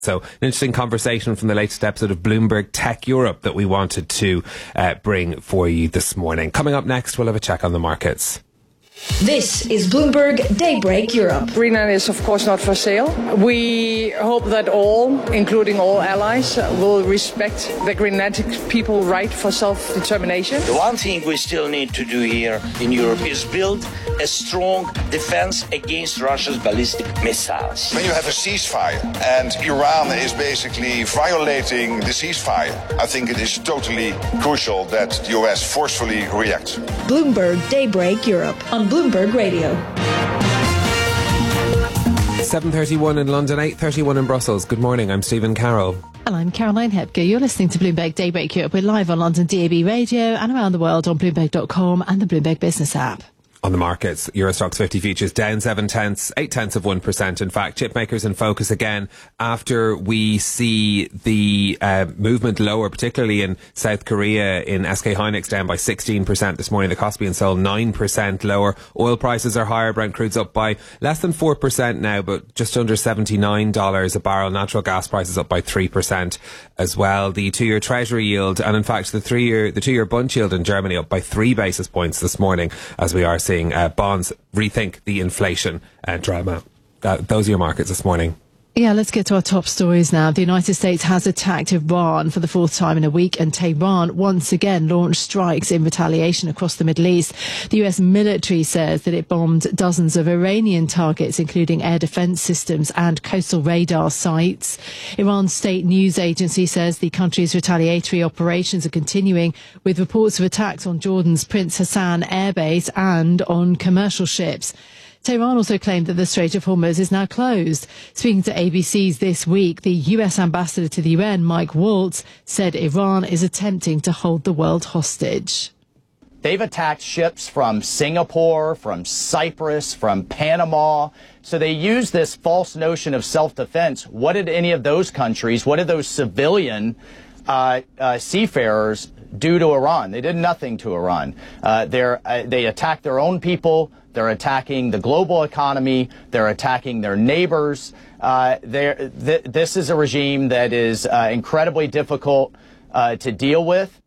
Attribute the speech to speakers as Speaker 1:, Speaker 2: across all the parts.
Speaker 1: So an interesting conversation from the latest episode of Bloomberg Tech Europe that we wanted to bring for you this morning. Coming up next, we'll have a check on the markets.
Speaker 2: This is Bloomberg Daybreak Europe.
Speaker 3: Greenland is, of course, not for sale. We hope that all, including all allies, will respect the Greenlandic people's right for self-determination.
Speaker 4: The one thing we still need to do here in Europe is build a strong defense against Russia's ballistic missiles.
Speaker 5: When you have a ceasefire and Iran is basically violating the ceasefire, I think it is totally crucial that the US forcefully reacts.
Speaker 2: Bloomberg Daybreak Europe on Bloomberg Radio.
Speaker 1: 7:31 in London, 8:31 in Brussels. Good morning, I'm Stephen Carroll.
Speaker 6: And I'm Caroline Hepker. You're listening to Bloomberg Daybreak Europe. We're live on London DAB Radio and around the world on Bloomberg.com and the Bloomberg Business app.
Speaker 1: On the markets, Eurostoxx 50 futures down 0.7%, in fact. Chip makers in focus again after we see the movement lower, particularly in South Korea, in SK Hynix down by 16% this morning. The cost being sold 9% lower. Oil prices are higher. Brent crude's up by less than 4% now, but just under $79 a barrel. Natural gas prices up by 3% as well. The 2-year Treasury yield, and in fact the 2-year Bund yield in Germany up by 3 basis points this morning, as we are seeing bonds rethink the inflation drama. Those are your markets this morning.
Speaker 6: Yeah, let's get to our top stories now. The United States has attacked Iran for the 4th time in a week, and Tehran once again launched strikes in retaliation across the Middle East. The US military says that it bombed dozens of Iranian targets, including air defense systems and coastal radar sites. Iran's state news agency says the country's retaliatory operations are continuing, with reports of attacks on Jordan's Prince Hassan airbase and on commercial ships. Tehran also claimed that the Strait of Hormuz is now closed. Speaking to ABC's This Week, the US ambassador to the UN, Mike Waltz, said Iran is attempting to hold the world hostage.
Speaker 7: They've attacked ships from Singapore, from Cyprus, from Panama. So they use this false notion of self-defense. What did any of those countries, what did those civilian seafarers do to Iran? They did nothing to Iran. They attacked their own people. They're attacking the global economy. They're attacking their neighbors. This is a regime that is incredibly difficult to deal with.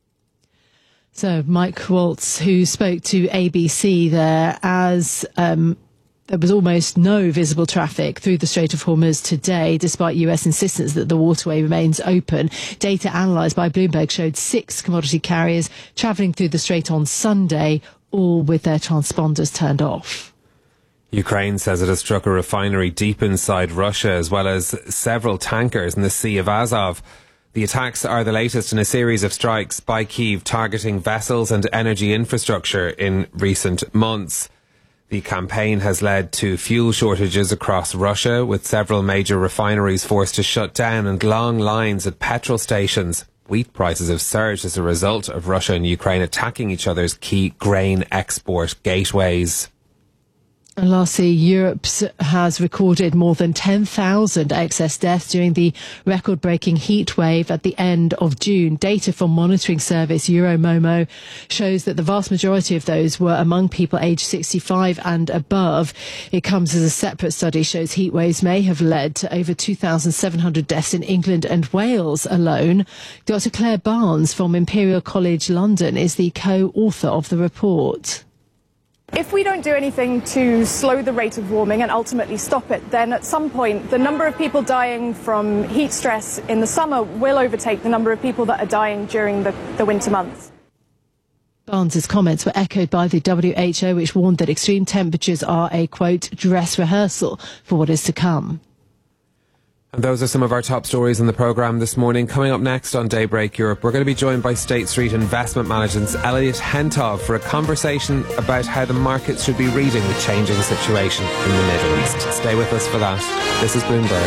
Speaker 6: So Mike Waltz, who spoke to ABC there, as there was almost no visible traffic through the Strait of Hormuz today, despite US insistence that the waterway remains open. Data analysed by Bloomberg showed 6 commodity carriers travelling through the strait on Sunday, all with their transponders turned off.
Speaker 1: Ukraine says it has struck a refinery deep inside Russia, as well as several tankers in the Sea of Azov. The attacks are the latest in a series of strikes by Kyiv targeting vessels and energy infrastructure in recent months. The campaign has led to fuel shortages across Russia, with several major refineries forced to shut down and long lines at petrol stations. Wheat prices have surged as a result of Russia and Ukraine attacking each other's key grain export gateways.
Speaker 6: And lastly, Europe has recorded more than 10,000 excess deaths during the record-breaking heat wave at the end of June. Data from monitoring service Euromomo shows that the vast majority of those were among people aged 65 and above. It comes as a separate study shows heat waves may have led to over 2,700 deaths in England and Wales alone. Dr. Claire Barnes from Imperial College London is the co-author of the report.
Speaker 8: If we don't do anything to slow the rate of warming and ultimately stop it, then at some point the number of people dying from heat stress in the summer will overtake the number of people that are dying during the winter months.
Speaker 6: Barnes's comments were echoed by the WHO, which warned that extreme temperatures are a, quote, dress rehearsal for what is to come.
Speaker 1: And those are some of our top stories in the programme this morning. Coming up next on Daybreak Europe, we're going to be joined by State Street Investment Management's Elliot Hentov for a conversation about how the markets should be reading the changing situation in the Middle East. Stay with us for that. This is Bloomberg.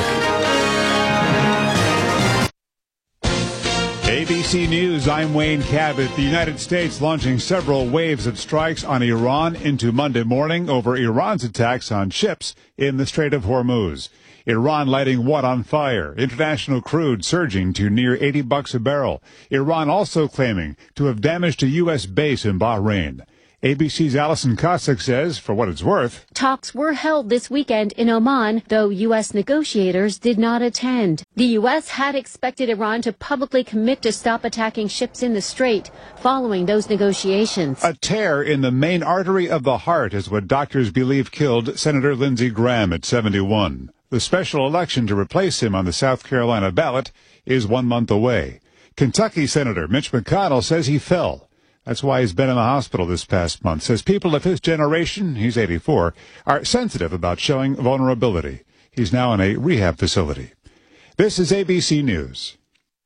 Speaker 9: ABC News, I'm Wayne Cabot. The United States launching several waves of strikes on Iran into Monday morning over Iran's attacks on ships in the Strait of Hormuz. Iran lighting what on fire? International crude surging to near $80 a barrel. Iran also claiming to have damaged a U.S. base in Bahrain. ABC's Alison Cossack says, for what it's worth,
Speaker 10: talks were held this weekend in Oman, though U.S. negotiators did not attend. The U.S. had expected Iran to publicly commit to stop attacking ships in the Strait following those negotiations.
Speaker 9: A tear in the main artery of the heart is what doctors believe killed Senator Lindsey Graham at 71. The special election to replace him on the South Carolina ballot is 1 month away. Kentucky Senator Mitch McConnell says he fell. That's why he's been in the hospital this past month. Says people of his generation, he's 84, are sensitive about showing vulnerability. He's now in a rehab facility. This is ABC News.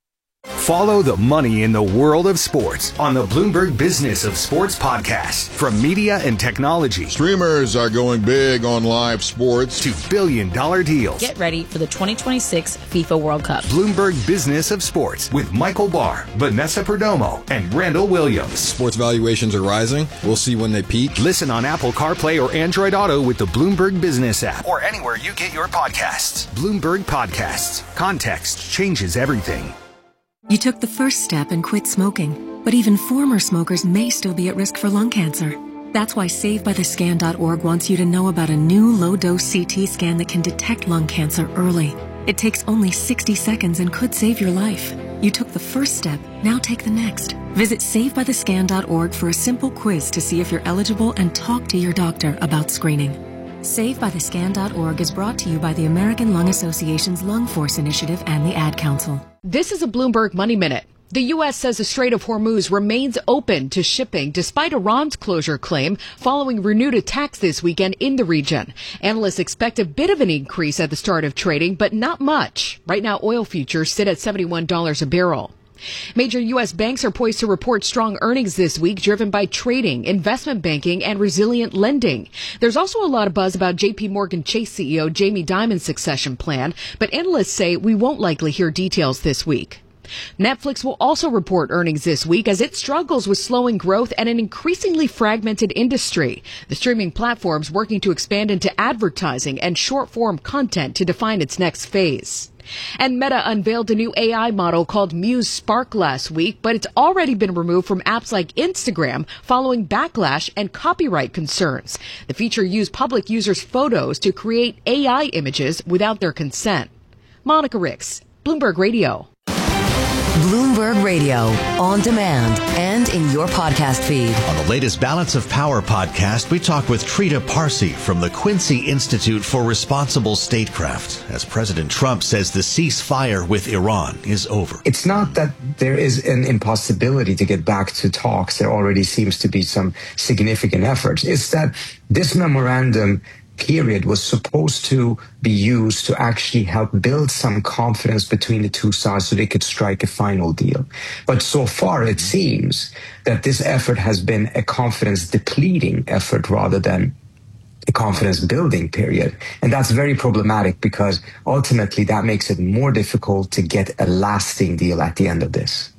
Speaker 11: Follow the money in the world of sports on the Bloomberg Business of Sports podcast. From media and technology.
Speaker 12: Streamers are going big on live sports.
Speaker 11: To billion-dollar deals.
Speaker 13: Get ready for the 2026 FIFA World Cup.
Speaker 11: Bloomberg Business of Sports with Michael Barr, Vanessa Perdomo, and Randall Williams.
Speaker 12: Sports valuations are rising. We'll see when they peak.
Speaker 11: Listen on Apple CarPlay or Android Auto with the Bloomberg Business app. Or anywhere you get your podcasts. Bloomberg Podcasts. Context changes everything.
Speaker 14: You took the first step and quit smoking, but even former smokers may still be at risk for lung cancer. That's why SaveByTheScan.org wants you to know about a new low-dose CT scan that can detect lung cancer early. It takes only 60 seconds and could save your life. You took the first step, now take the next. Visit SaveByTheScan.org for a simple quiz to see if you're eligible and talk to your doctor about screening. SaveByTheScan.org is brought to you by the American Lung Association's Lung Force Initiative and the Ad Council.
Speaker 15: This is a Bloomberg Money Minute. The U.S. says the Strait of Hormuz remains open to shipping despite Iran's closure claim following renewed attacks this weekend in the region. Analysts expect a bit of an increase at the start of trading, but not much. Right now, oil futures sit at $71 a barrel. Major U.S. banks are poised to report strong earnings this week, driven by trading, investment banking, and resilient lending. There's also a lot of buzz about J.P. Morgan Chase CEO Jamie Dimon's succession plan, but analysts say we won't likely hear details this week. Netflix will also report earnings this week as it struggles with slowing growth and an increasingly fragmented industry. The streaming platform's working to expand into advertising and short-form content to define its next phase. And Meta unveiled a new AI model called Muse Spark last week, but it's already been removed from apps like Instagram following backlash and copyright concerns. The feature used public users' photos to create AI images without their consent. Monica Ricks, Bloomberg Radio.
Speaker 16: Bloomberg Radio, on demand and in your podcast feed.
Speaker 17: On the latest Balance of Power podcast, we talk with Trita Parsi from the Quincy Institute for Responsible Statecraft, as President Trump says the ceasefire with Iran is over.
Speaker 18: It's not that there is an impossibility to get back to talks. There already seems to be some significant efforts. It's that this memorandum period was supposed to be used to actually help build some confidence between the two sides so they could strike a final deal. But so far, it seems that this effort has been a confidence-depleting effort rather than a confidence-building period. And that's very problematic because ultimately that makes it more difficult to get a lasting deal at the end of this.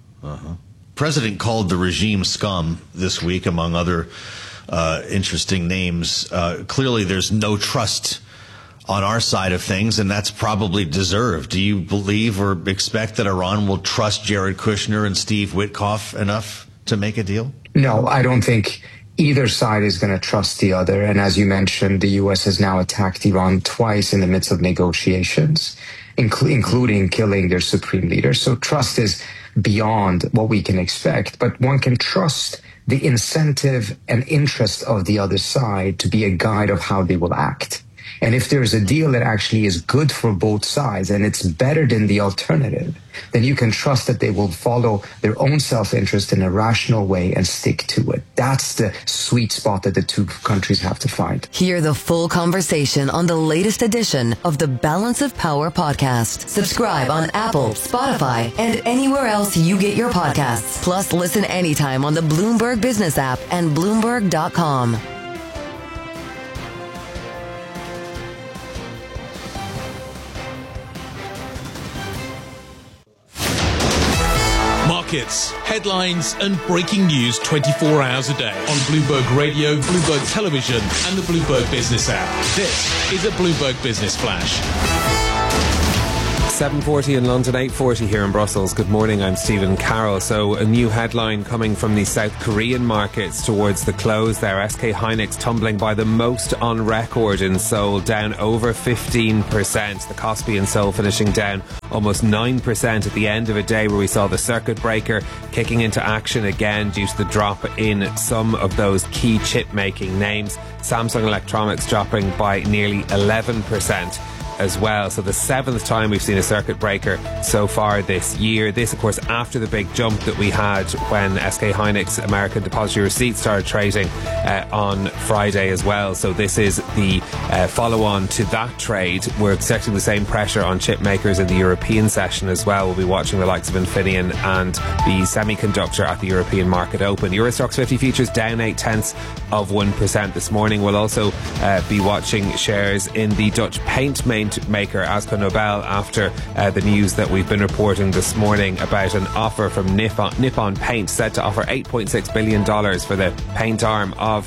Speaker 17: President called the regime scum this week, among other interesting names. Clearly, there's no trust on our side of things, and that's probably deserved. Do you believe or expect that Iran will trust Jared Kushner and Steve Witkoff enough to make a deal?
Speaker 18: No, I don't think either side is going to trust the other. And as you mentioned, the U.S. has now attacked Iran twice in the midst of negotiations, including killing their supreme leader. So trust is beyond what we can expect, but one can trust the incentive and interest of the other side to be a guide of how they will act. And if there's a deal that actually is good for both sides and it's better than the alternative, then you can trust that they will follow their own self-interest in a rational way and stick to it. That's the sweet spot that the two countries have to find.
Speaker 16: Hear the full conversation on the latest edition of the Balance of Power podcast. Subscribe on Apple, Spotify, and anywhere else you get your podcasts. Plus, listen anytime on the Bloomberg Business app and Bloomberg.com.
Speaker 19: Markets, headlines, and breaking news 24 hours a day on Bloomberg Radio, Bloomberg Television, and the Bloomberg Business app. This is a Bloomberg Business Flash.
Speaker 1: 7:40 in London, 8:40 here in Brussels. Good morning, I'm Stephen Carroll. So a new headline coming from the South Korean markets towards the close there. SK Hynix tumbling by the most on record in Seoul, down over 15%. The Kospi in Seoul finishing down almost 9% at the end of a day where we saw the circuit breaker kicking into action again due to the drop in some of those key chip making names. Samsung Electronics dropping by nearly 11% as well. So the 7th time we've seen a circuit breaker so far this year. This, of course, after the big jump that we had when SK Hynix American Depository Receipts started trading on Friday as well. So this is the follow-on to that trade. We're expecting the same pressure on chip makers in the European session as well. We'll be watching the likes of Infineon and the semiconductor at the European market open. Euro Stoxx 50 futures down 0.8% this morning. We'll also be watching shares in the Dutch paint maker Asco Nobel after the news that we've been reporting this morning about an offer from Nippon Paint said to offer $8.6 billion for the paint arm of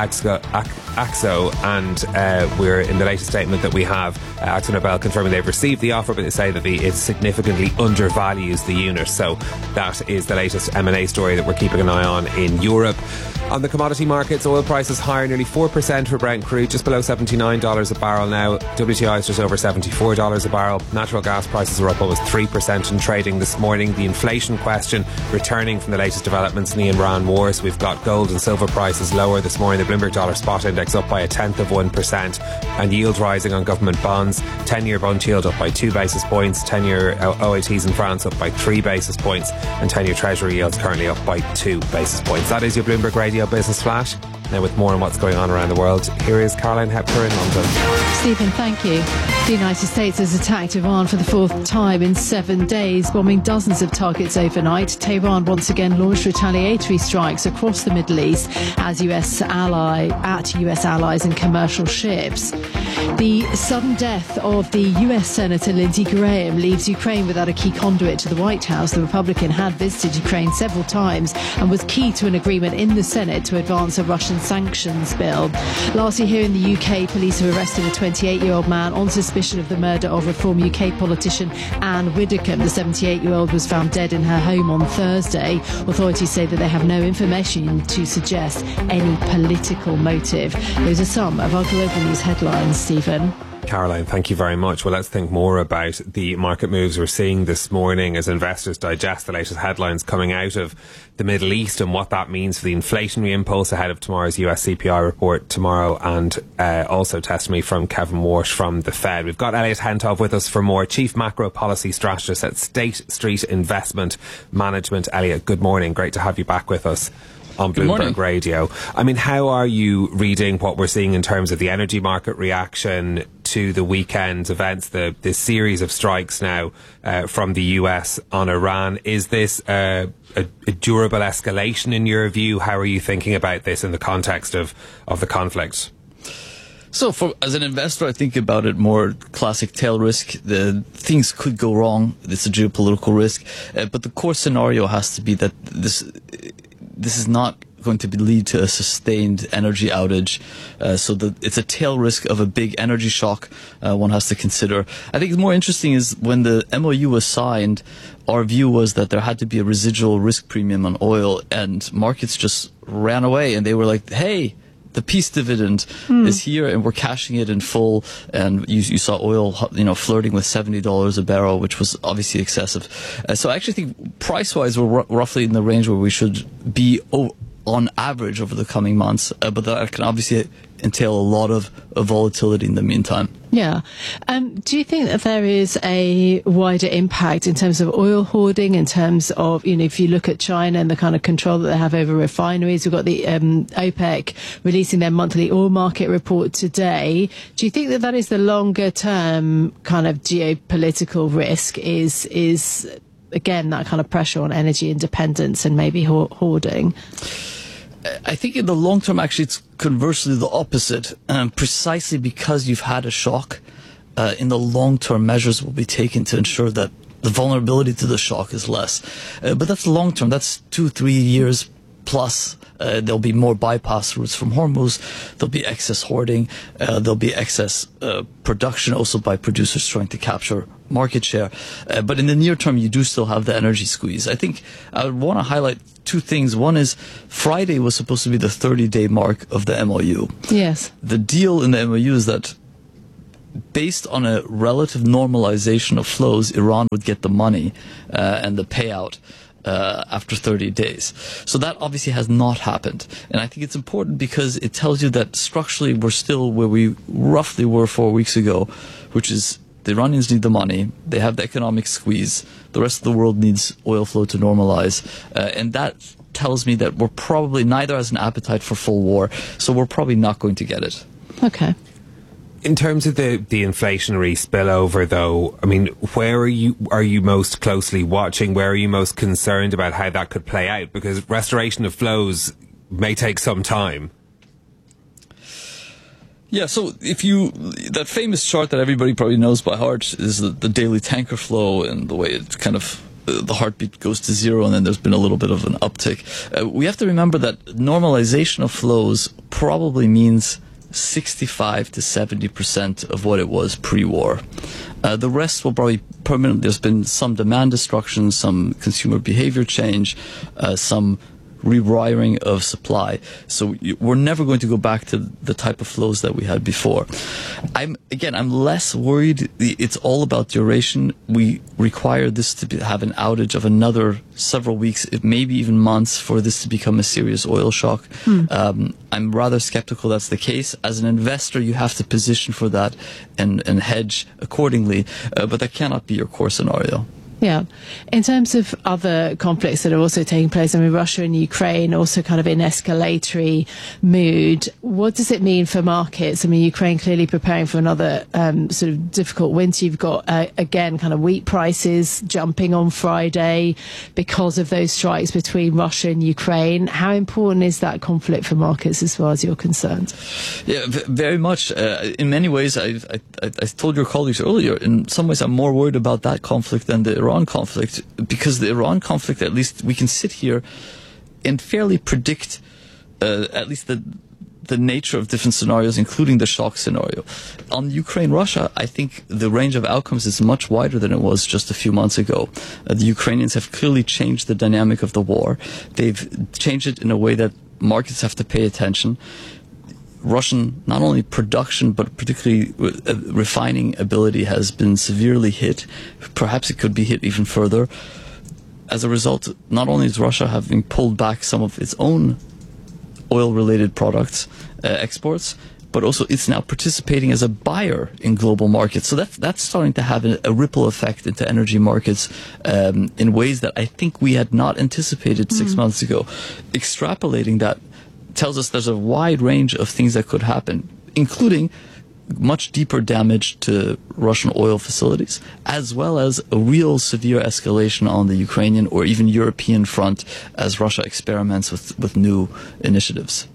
Speaker 1: AXO, and we're in the latest statement that we have Asco Nobel confirming they've received the offer, but they say that it significantly undervalues the unit. So that is the latest M&A story that we're keeping an eye on in Europe. On the commodity markets, oil prices higher nearly 4% for Brent crude, just below $79 a barrel now. WTI is just over $74 a barrel. Natural gas prices are up almost 3% in trading this morning. The inflation question returning from the latest developments in the Iran war. So we've got gold and silver prices lower this morning. The Bloomberg Dollar Spot Index up by 0.1%, and yields rising on government bonds. 10-year bond yield up by 2 basis points. 10-year OATs in France up by 3 basis points, and 10-year Treasury yields currently up by 2 basis points. That is your Bloomberg Radio Business Flash. Now with more on what's going on around the world, here is Caroline Hepker in London.
Speaker 6: Stephen, thank you. The United States has attacked Iran for the 4th time in 7 days, bombing dozens of targets overnight. Tehran once again launched retaliatory strikes across the Middle East at US allies and commercial ships. The sudden death of the US Senator Lindsey Graham leaves Ukraine without a key conduit to the White House. The Republican had visited Ukraine several times and was key to an agreement in the Senate to advance a Russian sanctions bill. Lastly, here in the UK, police have arrested a 28-year-old man on suspicion of the murder of Reform UK politician Anne Widdecombe. The 78-year-old was found dead in her home on Thursday. Authorities say that they have no information to suggest any political motive. Those are some of our global news headlines, Stephen.
Speaker 1: Caroline, thank you very much. Well, let's think more about the market moves we're seeing this morning as investors digest the latest headlines coming out of the Middle East and what that means for the inflationary impulse ahead of tomorrow's US CPI report tomorrow, and also testimony from Kevin Walsh from the Fed. We've got Elliot Hentov with us for more, Chief Macro Policy Strategist at State Street Investment Management. Elliot, good morning. Great to have you back with us on Bloomberg Radio. I mean, how are you reading what we're seeing in terms of the energy market reaction to the weekend events, this series of strikes now from the US on Iran? Is this a durable escalation in your view? How are you thinking about this in the context of the conflict?
Speaker 20: So as an investor, I think about it more classic tail risk. The things could go wrong. It's a geopolitical risk. But the core scenario has to be that this is not going to lead to a sustained energy outage. So it's a tail risk of a big energy shock one has to consider. I think more interesting is when the MOU was signed, our view was that there had to be a residual risk premium on oil, and markets just ran away and they were like, hey, the peace dividend is here and we're cashing it in full. And you saw oil, flirting with $70 a barrel, which was obviously excessive. So I actually think price-wise, we're roughly in the range where we should be on average over the coming months. But that can obviously entail a lot of volatility in the meantime.
Speaker 6: Yeah. Do you think that there is a wider impact in terms of oil hoarding, in terms of, if you look at China and the kind of control that they have over refineries? We've got the OPEC releasing their monthly oil market report today. Do you think that is the longer term kind of geopolitical risk, is again that kind of pressure on energy independence and maybe hoarding?
Speaker 20: I think in the long term, actually, it's conversely the opposite. Precisely because you've had a shock, in the long term, measures will be taken to ensure that the vulnerability to the shock is less. But that's long term. That's 2-3 years plus. There'll be more bypass routes from Hormuz. There'll be excess hoarding. There'll be excess production also by producers trying to capture market share. But in the near term, you do still have the energy squeeze. I think I would want to highlight two things. One is Friday was supposed to be the 30-day mark of the MOU.
Speaker 6: Yes.
Speaker 20: The deal in the MOU is that based on a relative normalization of flows, Iran would get the money and the payout after 30 days. So that obviously has not happened. And I think it's important because it tells you that structurally we're still where we roughly were 4 weeks ago, which is the Iranians need the money, they have the economic squeeze, the rest of the world needs oil flow to normalize, and that tells me that we're probably neither has an appetite for full war, so we're probably not going to get it.
Speaker 6: Okay.
Speaker 1: In terms of the inflationary spillover, though, I mean, where are you most closely watching? Where are you most concerned about how that could play out? Because restoration of flows may take some time.
Speaker 20: Yeah, so that famous chart that everybody probably knows by heart is the daily tanker flow and the way it kind of, the heartbeat goes to zero and then there's been a little bit of an uptick. We have to remember that normalization of flows probably means 65 to 70% of what it was pre-war. The rest will probably permanently, there's been some demand destruction, some consumer behavior change, some rewiring of supply. So we're never going to go back to the type of flows that we had before. I'm less worried. It's all about duration. We require this to have an outage of another several weeks, maybe even months, for this to become a serious oil shock. I'm rather skeptical that's the case. As an investor, you have to position for that and hedge accordingly, but that cannot be your core scenario.
Speaker 6: Yeah. In terms of other conflicts that are also taking place, I mean, Russia and Ukraine also kind of in escalatory mood. What does it mean for markets? I mean, Ukraine clearly preparing for another sort of difficult winter. You've got, again, kind of wheat prices jumping on Friday because of those strikes between Russia and Ukraine. How important is that conflict for markets as far as you're concerned?
Speaker 20: Yeah, very much. In many ways, I told your colleagues earlier, in some ways I'm more worried about that conflict than the Iran conflict, because the Iran conflict, at least we can sit here and fairly predict at least the nature of different scenarios, including the shock scenario. On Ukraine-Russia, I think the range of outcomes is much wider than it was just a few months ago. The Ukrainians have clearly changed the dynamic of the war. They've changed it in a way that markets have to pay attention. Russian, not only production, but particularly refining ability has been severely hit. Perhaps it could be hit even further. As a result, not only is Russia having pulled back some of its own oil-related products, exports, but also it's now participating as a buyer in global markets. So that's starting to have a ripple effect into energy markets in ways that I think we had not anticipated 6 months ago. Extrapolating that tells us there's a wide range of things that could happen, including much deeper damage to Russian oil facilities, as well as a real severe escalation on the Ukrainian or even European front as Russia experiments with new initiatives.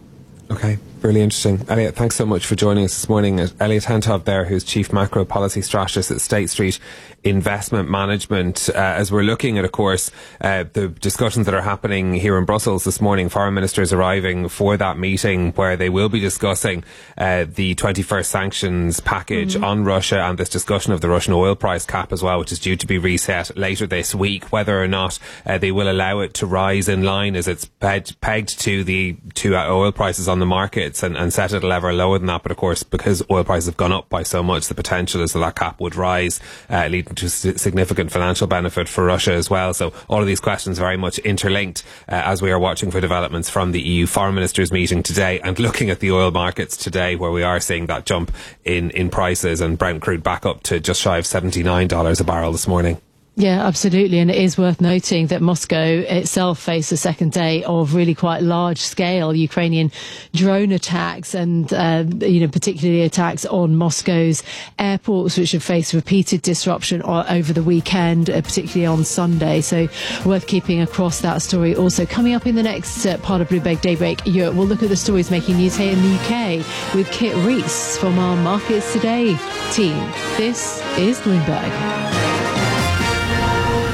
Speaker 1: Okay, really interesting. Elliot, thanks so much for joining us this morning. Elliot Hentov there, who's Chief Macro Policy Strategist at State Street Investment Management. As we're looking at, of course, the discussions that are happening here in Brussels this morning, foreign ministers arriving for that meeting where they will be discussing the 21st sanctions package on Russia and this discussion of the Russian oil price cap as well, which is due to be reset later this week. Whether or not they will allow it to rise in line as it's pegged to oil prices on the markets and set at a level lower than that. But of course, because oil prices have gone up by so much, the potential is that cap would rise, leading to significant financial benefit for Russia as well. So all of these questions very much interlinked as we are watching for developments from the EU foreign ministers meeting today and looking at the oil markets today, where we are seeing that jump in prices, and Brent crude back up to just shy of $79 a barrel this morning.
Speaker 6: Yeah, absolutely. And it is worth noting that Moscow itself faced a second day of really quite large scale Ukrainian drone attacks and, particularly attacks on Moscow's airports, which have faced repeated disruption over the weekend, particularly on Sunday. So worth keeping across that story. Also coming up in the next part of Bloomberg Daybreak Europe, we'll look at the stories making news here in the UK with Kit Rees from our Markets Today team. This is Bloomberg.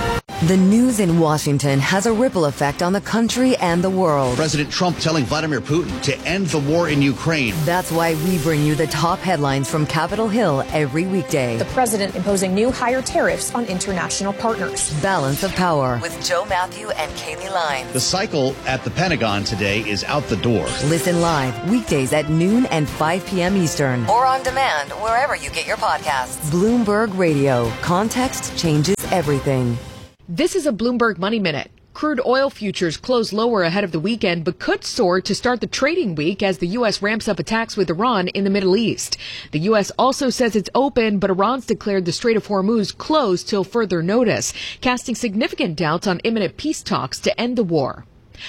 Speaker 16: The news in Washington has a ripple effect on the country and the world.
Speaker 21: President Trump telling Vladimir Putin to end the war in Ukraine.
Speaker 16: That's why we bring you the top headlines from Capitol Hill every weekday.
Speaker 22: The president imposing new higher tariffs on international partners.
Speaker 16: Balance of Power with Joe Matthew and Kaylee Lyons.
Speaker 21: The cycle at the Pentagon today is out the door.
Speaker 16: Listen live weekdays at noon and 5 p.m. Eastern. Or on demand wherever you get your podcasts. Bloomberg Radio. Context changes everything.
Speaker 15: This is a Bloomberg Money Minute. Crude oil futures closed lower ahead of the weekend, but could soar to start the trading week as the U.S. ramps up attacks with Iran in the Middle East. The U.S. also says it's open, but Iran's declared the Strait of Hormuz closed till further notice, casting significant doubts on imminent peace talks to end the war.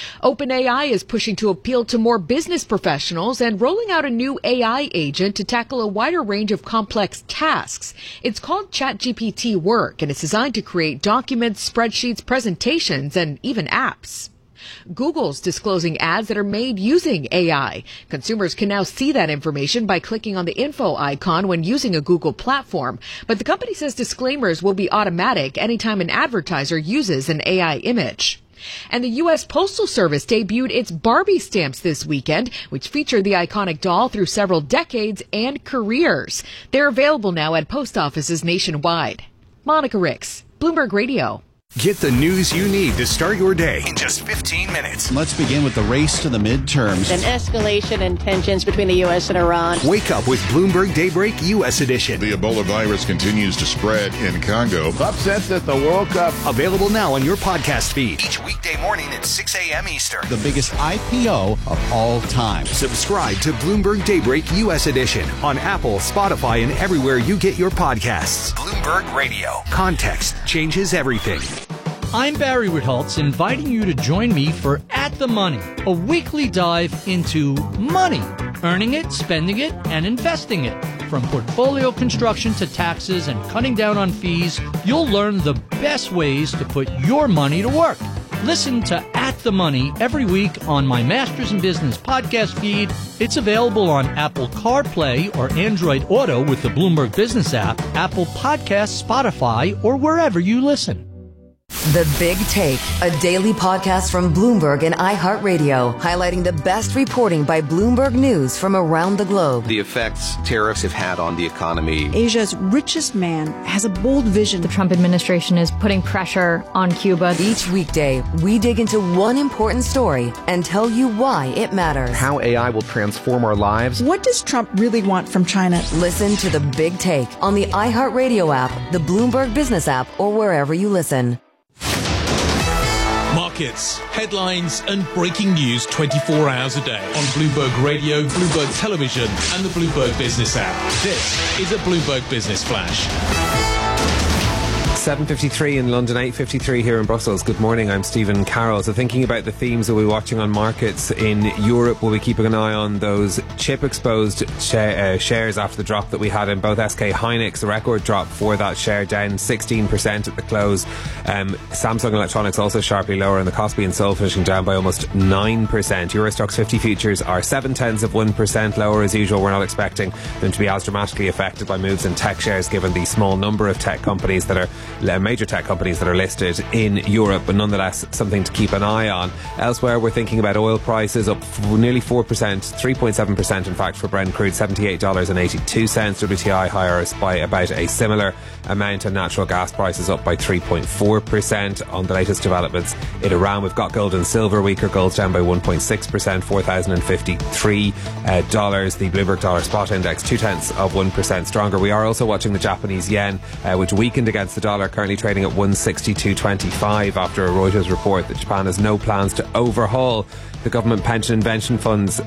Speaker 15: OpenAI is pushing to appeal to more business professionals and rolling out a new AI agent to tackle a wider range of complex tasks. It's called ChatGPT Work, and it's designed to create documents, spreadsheets, presentations, and even apps. Google's disclosing ads that are made using AI. Consumers can now see that information by clicking on the info icon when using a Google platform. But the company says disclaimers will be automatic anytime an advertiser uses an AI image. And the U.S. Postal Service debuted its Barbie stamps this weekend, which feature the iconic doll through several decades and careers. They're available now at post offices nationwide. Monica Ricks, Bloomberg Radio.
Speaker 11: Get the news you need to start your day in just 15 minutes.
Speaker 21: Let's begin with the race to the midterms.
Speaker 23: An escalation in tensions between the U.S. and Iran.
Speaker 11: Wake up with Bloomberg Daybreak U.S. Edition.
Speaker 5: The Ebola virus continues to spread in Congo.
Speaker 24: Upsets at the World Cup.
Speaker 11: Available now on your podcast feed. Each weekday morning at 6 a.m. Eastern.
Speaker 21: The biggest IPO of all time.
Speaker 11: Subscribe to Bloomberg Daybreak U.S. Edition on Apple, Spotify, and everywhere you get your podcasts. Bloomberg Radio. Context changes everything.
Speaker 25: I'm Barry Ritholtz, inviting you to join me for At the Money, a weekly dive into money, earning it, spending it, and investing it. From portfolio construction to taxes and cutting down on fees, you'll learn the best ways to put your money to work. Listen to At the Money every week on my Masters in Business podcast feed. It's available on Apple CarPlay or Android Auto with the Bloomberg Business app, Apple Podcasts, Spotify, or wherever you listen.
Speaker 16: The Big Take, a daily podcast from Bloomberg and iHeartRadio, highlighting the best reporting by Bloomberg News from around the globe.
Speaker 26: The effects tariffs have had on the economy.
Speaker 27: Asia's richest man has a bold vision.
Speaker 28: The Trump administration is putting pressure on Cuba.
Speaker 16: Each weekday, we dig into one important story and tell you why it matters.
Speaker 26: How AI will transform our lives.
Speaker 27: What does Trump really want from China?
Speaker 16: Listen to The Big Take on the iHeartRadio app, the Bloomberg Business app, or wherever you listen.
Speaker 19: Markets, headlines and breaking news 24 hours a day on Bloomberg Radio, Bloomberg Television and the Bloomberg Business app. This is a Bloomberg Business Flash.
Speaker 1: 7:53 in London, 8:53 here in Brussels. Good morning, I'm Stephen Carroll. So thinking about the themes that we're watching on markets in Europe, we'll be keeping an eye on those chip-exposed shares after the drop that we had in both SK Hynix, a record drop for that share, down 16% at the close. Samsung Electronics also sharply lower, and the Kospi and Seoul finishing down by almost 9%. Eurostoxx 50 futures are 0.7% lower as usual. We're not expecting them to be as dramatically affected by moves in tech shares given the small number of tech companies that are major tech companies that are listed in Europe, but nonetheless something to keep an eye on. Elsewhere, we're thinking about oil prices up nearly 4%, 3.7% in fact for Brent crude, $78.82. WTI higher by about a similar amount, and natural gas prices up by 3.4%. On the latest developments in Iran, we've got gold and silver weaker. Gold's down by 1.6%, $4,053. The Bloomberg Dollar Spot Index 0.2% stronger. We are also watching the Japanese yen, which weakened against the dollar, currently trading at 162.25 after a Reuters report that Japan has no plans to overhaul the government pension investment funds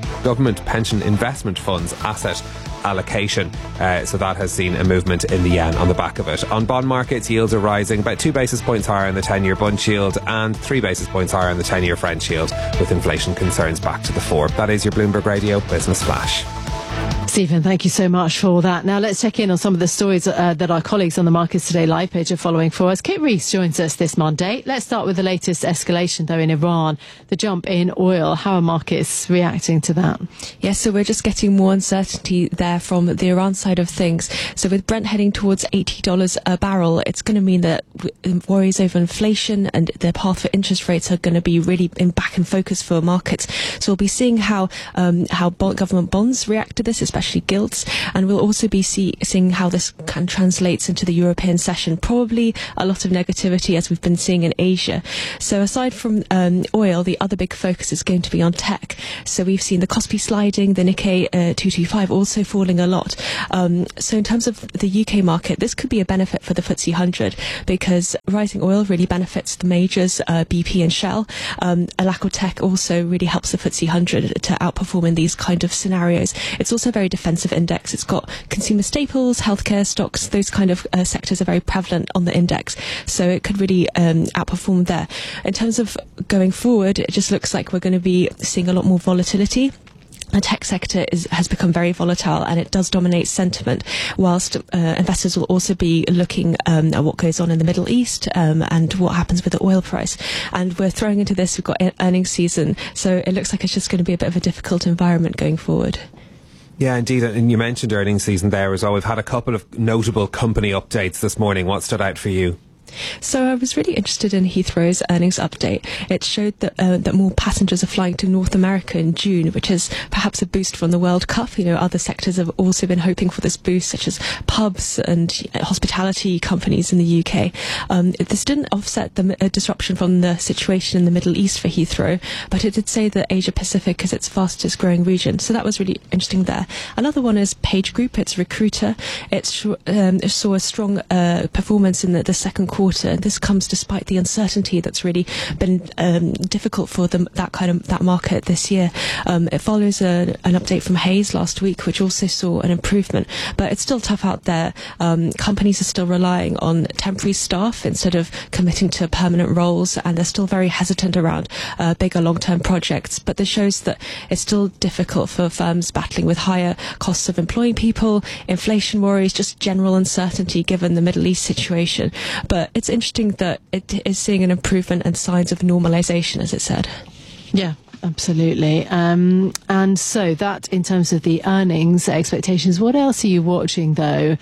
Speaker 1: asset allocation. So that has seen a movement in the yen on the back of it. On bond markets, yields are rising about 2 basis points higher in the 10-year Bund yield and 3 basis points higher in the 10-year French yield, with inflation concerns back to the fore. That is your Bloomberg Radio Business Flash.
Speaker 6: Stephen, thank you so much for that. Now let's check in on some of the stories that our colleagues on the Markets Today live page are following for us. Kit Rees joins us this Monday. Let's start with the latest escalation, though, in Iran, the jump in oil. How are markets reacting to that?
Speaker 2: Yes, so we're just getting more uncertainty there from the Iran side of things. So with Brent heading towards $80 a barrel, it's going to mean that worries over inflation and the path for interest rates are going to be really back in focus for markets. So we'll be seeing how government bonds react to this, especially gilts, and we'll also be seeing how this can translates into the European session. Probably a lot of negativity as we've been seeing in Asia. So aside from oil, the other big focus is going to be on tech. So we've seen the Kospi sliding, the Nikkei 225 also falling a lot. So in terms of the UK market, this could be a benefit for the FTSE 100 because rising oil really benefits the majors, BP and Shell. A lack of tech also really helps the FTSE 100 to outperform in these kind of scenarios. It's also a very defensive index. It's got consumer staples, healthcare stocks, those kind of sectors are very prevalent on the index. So it could really outperform there. In terms of going forward, it just looks like we're going to be seeing a lot more volatility. The tech sector has become very volatile and it does dominate sentiment, whilst investors will also be looking at what goes on in the Middle East and what happens with the oil price. And we're throwing into this, we've got earnings season, so it looks like it's just going to be a bit of a difficult environment going forward.
Speaker 1: Yeah, indeed. And you mentioned earnings season there as well. We've had a couple of notable company updates this morning. What stood out for you?
Speaker 2: So I was really interested in Heathrow's earnings update. It showed that more passengers are flying to North America in June, which is perhaps a boost from the World Cup. You know, other sectors have also been hoping for this boost, such as pubs and hospitality companies in the UK. This didn't offset the disruption from the situation in the Middle East for Heathrow, but it did say that Asia Pacific is its fastest growing region. So that was really interesting there. Another one is Page Group. It's Recruiter. It saw a strong performance in the second quarter. This comes despite the uncertainty that's really been difficult for that market this year. It follows an update from Hays last week, which also saw an improvement, but it's still tough out there. Companies are still relying on temporary staff instead of committing to permanent roles, and they're still very hesitant around bigger long-term projects. But this shows that it's still difficult for firms battling with higher costs of employing people, inflation worries, just general uncertainty given the Middle East situation. But it's interesting that it is seeing an improvement and signs of normalisation, as it said.
Speaker 6: Yeah, absolutely. And so that, in terms of the earnings expectations, what else are you watching, though,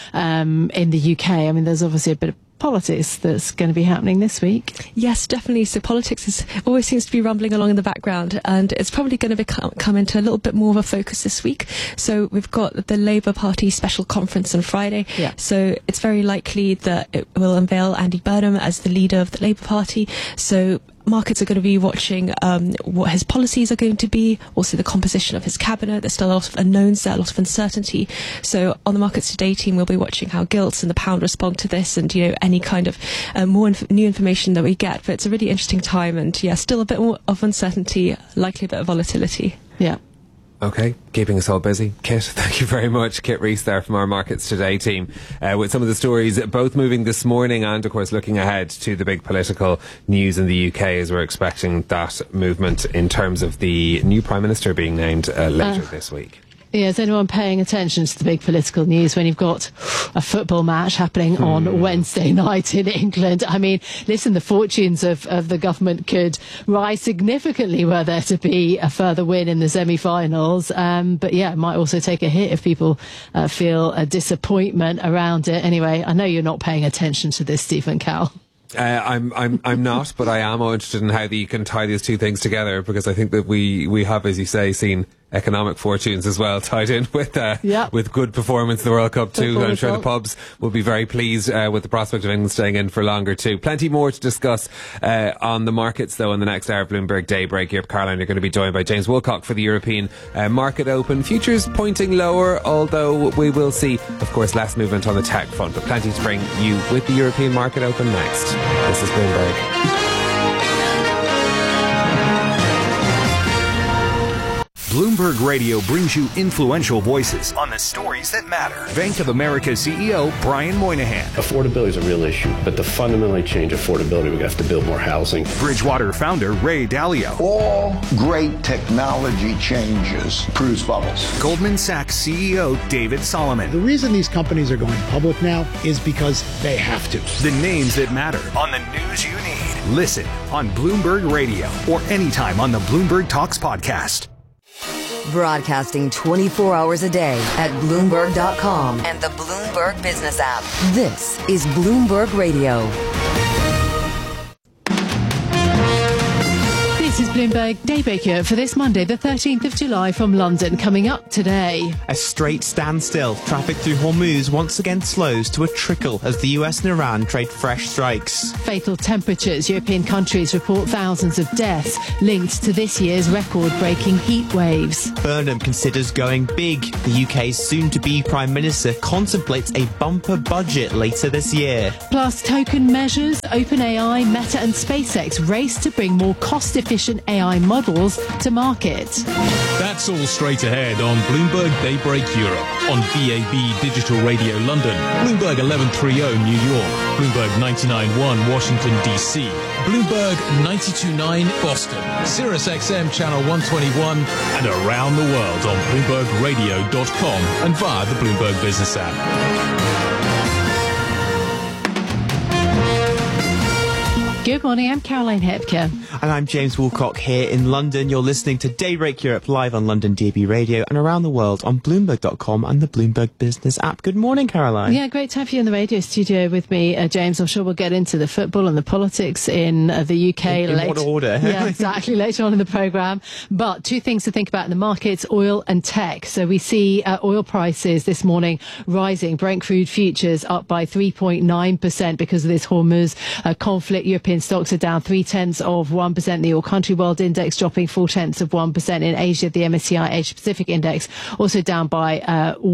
Speaker 6: in the UK? I mean, there's obviously a bit of politics that's going to be happening this week.
Speaker 2: Yes, definitely. So politics always seems to be rumbling along in the background, and it's probably going to come into a little bit more of a focus this week. So we've got the Labour Party special conference on Friday. Yeah. So it's very likely that it will unveil Andy Burnham as the leader of the Labour Party. So markets are going to be watching what his policies are going to be, also the composition of his cabinet. There's still a lot of unknowns there, a lot of uncertainty. So on the Markets Today team, we'll be watching how gilts and the pound respond to this, and any kind of more new information that we get. But it's a really interesting time, and still a bit more of uncertainty, likely a bit of volatility.
Speaker 6: Yeah.
Speaker 1: Okay, keeping us all busy. Kit, thank you very much. Kit Rees there from our Markets Today team with some of the stories both moving this morning and, of course, looking ahead to the big political news in the UK as we're expecting that movement in terms of the new Prime Minister being named later this week.
Speaker 6: Yeah, is anyone paying attention to the big political news when you've got a football match happening on Wednesday night in England? I mean, listen, the fortunes of the government could rise significantly were there to be a further win in the semi-finals. But yeah, it might also take a hit if people feel a disappointment around it. Anyway, I know you're not paying attention to this, Stephen Cowell.
Speaker 1: I'm not, but I am interested in how you can tie these two things together, because I think that we have, as you say, seen economic fortunes as well tied in with good performance in the World Cup too. I'm sure the pubs will be very pleased with the prospect of England staying in for longer too. Plenty more to discuss on the markets though in the next hour of Bloomberg Daybreak. Here at Caroline, you're going to be joined by James Woolcock for the European market open. Futures pointing lower, although we will see, of course, less movement on the tech front, but plenty to bring you with the European market open next. This is Bloomberg.
Speaker 11: Bloomberg Radio brings you influential voices on the stories that matter. Bank of America CEO Brian Moynihan.
Speaker 3: Affordability is a real issue, but to fundamentally change affordability, we have to build more housing.
Speaker 11: Bridgewater founder Ray Dalio.
Speaker 4: All great technology changes produce bubbles.
Speaker 11: Goldman Sachs CEO David Solomon.
Speaker 7: The reason these companies are going public now is because they have to.
Speaker 11: The names that matter on the news you need. Listen on Bloomberg Radio or anytime on the Bloomberg Talks podcast.
Speaker 16: Broadcasting 24 hours a day at Bloomberg.com and the Bloomberg Business app. This is Bloomberg Radio.
Speaker 6: This is Bloomberg Daybreaker for this Monday, the 13th of July from London. Coming up today.
Speaker 8: A straight standstill. Traffic through Hormuz once again slows to a trickle as the US and Iran trade fresh strikes.
Speaker 6: Fatal temperatures. European countries report thousands of deaths linked to this year's record-breaking heat waves.
Speaker 8: Burnham considers going big. The UK's soon-to-be Prime Minister contemplates a bumper budget later this year.
Speaker 6: Plus token measures. OpenAI, Meta and SpaceX race to bring more cost-efficient AI models to market.
Speaker 19: That's all straight ahead on Bloomberg Daybreak Europe, on DAB Digital Radio London, Bloomberg 1130 New York, Bloomberg 99.1 Washington DC, Bloomberg 92.9 Boston, Sirius XM Channel 121, and around the world on BloombergRadio.com and via the Bloomberg Business app.
Speaker 6: Good morning, I'm Caroline Hepker.
Speaker 8: And I'm James Woolcock here in London. You're listening to Daybreak Europe live on London DAB Radio and around the world on Bloomberg.com and the Bloomberg Business app. Good morning, Caroline.
Speaker 6: Yeah, great to have you in the radio studio with me, James. I'm sure we'll get into the football and the politics in the UK
Speaker 8: in
Speaker 6: later.
Speaker 8: What order?
Speaker 6: Yeah, exactly, later on in the programme. But two things to think about in the markets, oil and tech. So we see oil prices this morning rising. Brent crude futures up by 3.9% because of this Hormuz conflict. European stocks are down 0.3%. The All Country World Index dropping 0.4%. In Asia, the MSCI Asia Pacific Index also down by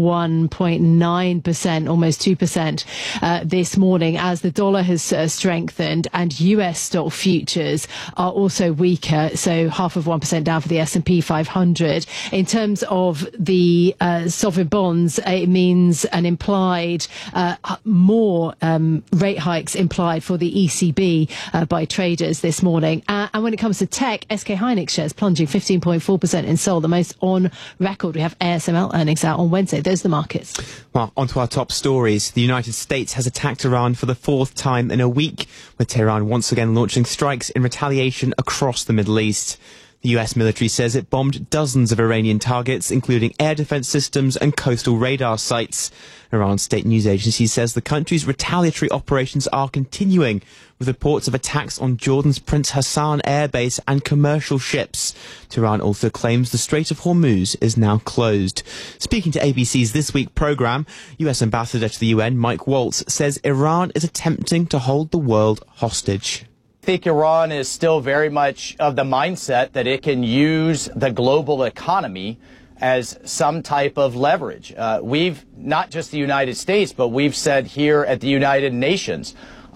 Speaker 6: 1.9%, almost 2% this morning as the dollar has strengthened and US stock futures are also weaker. So 0.5% down for the S&P 500. In terms of the sovereign bonds, it means an implied more rate hikes implied for the ECB by traders this morning. And when it comes to tech, SK Hynix shares plunging 15.4% in Seoul, the most on record. We have ASML earnings out on Wednesday. Those are the markets.
Speaker 8: Well, on to our top stories. The United States has attacked Iran for the fourth time in a week, with Tehran once again launching strikes in retaliation across the Middle East. The US military says it bombed dozens of Iranian targets, including air defense systems and coastal radar sites. Iran's state news agency says the country's retaliatory operations are continuing, with reports of attacks on Jordan's Prince Hassan airbase and commercial ships. Tehran also claims the Strait of Hormuz is now closed. Speaking to ABC's This Week programme, US Ambassador to the UN Mike Waltz says Iran is attempting to hold the world hostage.
Speaker 9: I think Iran is still very much of the mindset that it can use the global economy as some type of leverage. We've, not just the United States, but we've said here at the United Nations,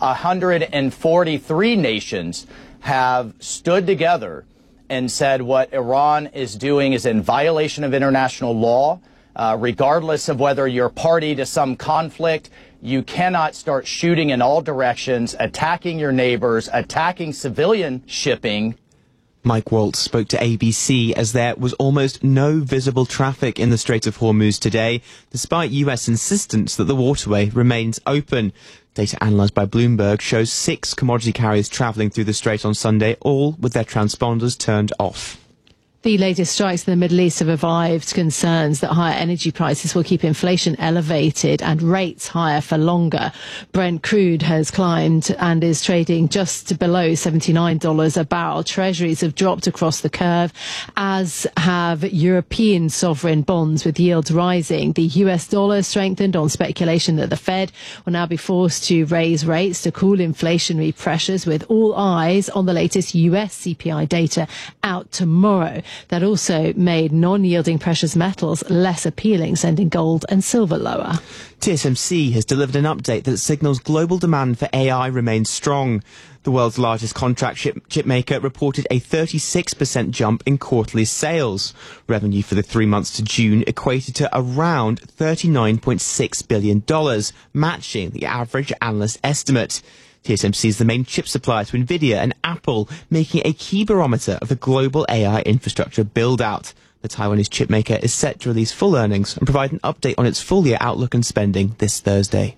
Speaker 9: 143 nations have stood together and said what Iran is doing is in violation of international law, regardless of whether you're party to some conflict. You cannot start shooting in all directions, attacking your neighbors, attacking civilian shipping.
Speaker 8: Mike Waltz spoke to ABC as there was almost no visible traffic in the Strait of Hormuz today, despite US insistence that the waterway remains open. Data analysed by Bloomberg shows 6 commodity carriers travelling through the strait on Sunday, all with their transponders turned off.
Speaker 6: The latest strikes in the Middle East have revived concerns that higher energy prices will keep inflation elevated and rates higher for longer. Brent crude has climbed and is trading just below $79 a barrel. Treasuries have dropped across the curve, as have European sovereign bonds, with yields rising. The US dollar strengthened on speculation that the Fed will now be forced to raise rates to cool inflationary pressures, with all eyes on the latest US CPI data out tomorrow. That also made non-yielding precious metals less appealing, sending gold and silver lower.
Speaker 8: TSMC has delivered an update that signals global demand for AI remains strong. The world's largest contract chip maker reported a 36% jump in quarterly sales. Revenue for the 3 months to June equated to around $39.6 billion, matching the average analyst estimate. TSMC is the main chip supplier to Nvidia and Apple, making a key barometer of the global AI infrastructure build-out. The Taiwanese chipmaker is set to release full earnings and provide an update on its full-year outlook and spending this Thursday.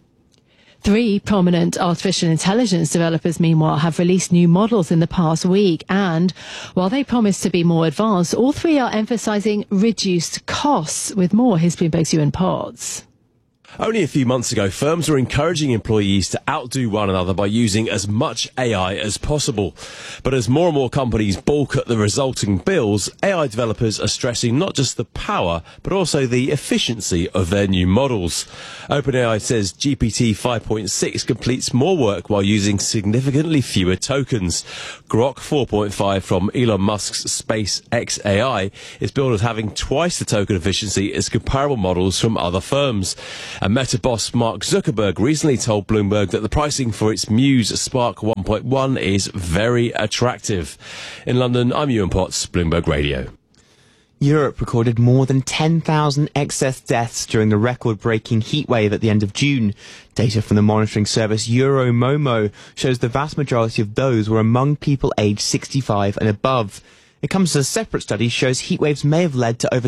Speaker 6: 3 prominent artificial intelligence developers, meanwhile, have released new models in the past week. And while they promise to be more advanced, all 3 are emphasising reduced costs. With more, here's Bloomberg's Ewan Potts.
Speaker 10: Only a few months ago, firms were encouraging employees to outdo one another by using as much AI as possible. But as more and more companies balk at the resulting bills, AI developers are stressing not just the power, but also the efficiency of their new models. OpenAI says GPT 5.6 completes more work while using significantly fewer tokens. Grok 4.5 from Elon Musk's SpaceX AI is billed as having twice the token efficiency as comparable models from other firms. And Meta boss Mark Zuckerberg recently told Bloomberg that the pricing for its Muse Spark 1.1 is very attractive. In London, I'm Ewan Potts, Bloomberg Radio.
Speaker 8: Europe recorded more than 10,000 excess deaths during the record-breaking heatwave at the end of June. Data from the monitoring service Euromomo shows the vast majority of those were among people aged 65 and above. It comes as a separate study shows heatwaves may have led to over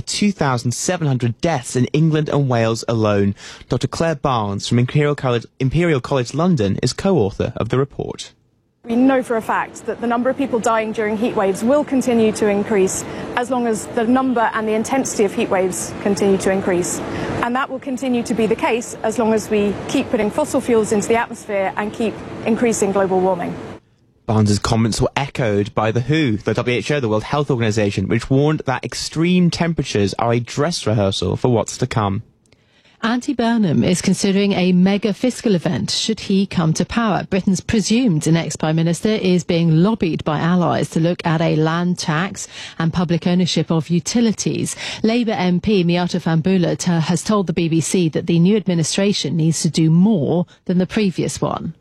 Speaker 8: 2,700 deaths in England and Wales alone. Dr. Claire Barnes from Imperial College London is co-author of the report.
Speaker 12: We know for a fact that the number of people dying during heat waves will continue to increase as long as the number and the intensity of heat waves continue to increase. And that will continue to be the case as long as we keep putting fossil fuels into the atmosphere and keep increasing global warming.
Speaker 8: Barnes's comments were echoed by the WHO, the WHO, the World Health Organization, which warned that extreme temperatures are a dress rehearsal for what's to come.
Speaker 6: Andy Burnham is considering a mega fiscal event should he come to power. Britain's presumed next Prime Minister is being lobbied by allies to look at a land tax and public ownership of utilities. Labour MP Miatta Fahnbulleh has told the BBC that the new administration needs to do more than the previous one.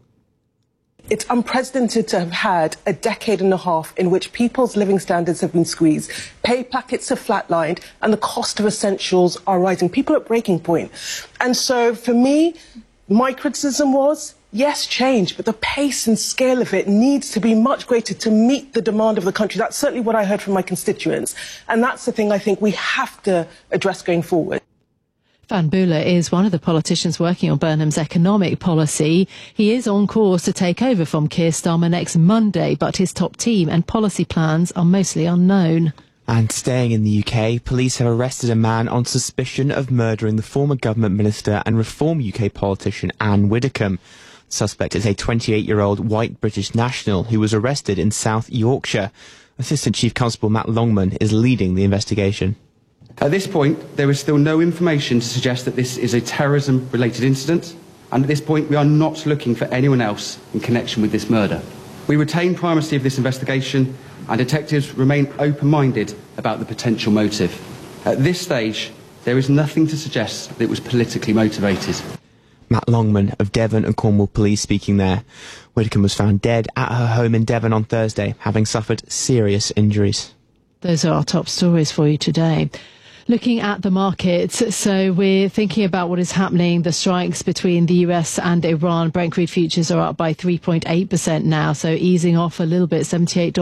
Speaker 13: It's unprecedented to have had a decade and a half in which people's living standards have been squeezed, pay packets have flatlined, and the cost of essentials are rising. People are at breaking point. And so for me, my criticism was, yes, change, but the pace and scale of it needs to be much greater to meet the demand of the country. That's certainly what I heard from my constituents. And that's the thing I think we have to address going forward.
Speaker 6: Fahnbulleh is one of the politicians working on Burnham's economic policy. He is on course to take over from Keir Starmer next Monday, but his top team and policy plans are mostly unknown.
Speaker 8: And staying in the UK, police have arrested a man on suspicion of murdering the former government minister and Reform UK politician Anne Widdecombe. The suspect is a 28-year-old white British national who was arrested in South Yorkshire. Assistant Chief Constable Matt Longman is leading the investigation.
Speaker 14: At this point, there is still no information to suggest that this is a terrorism-related incident, and at this point we are not looking for anyone else in connection with this murder. We retain primacy of this investigation, and detectives remain open-minded about the potential motive. At this stage, there is nothing to suggest that it was politically motivated.
Speaker 8: Matt Longman of Devon and Cornwall Police speaking there. Widdecombe was found dead at her home in Devon on Thursday, having suffered serious injuries.
Speaker 6: Those are our top stories for you today. Looking at the markets, so we're thinking about what is happening. The strikes between the US and Iran. Brent crude futures are up by 3.8% now, so easing off a little bit,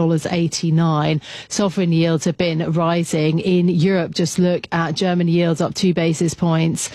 Speaker 6: $78.89. Sovereign yields have been rising. In Europe, just look at German yields up 2 basis points,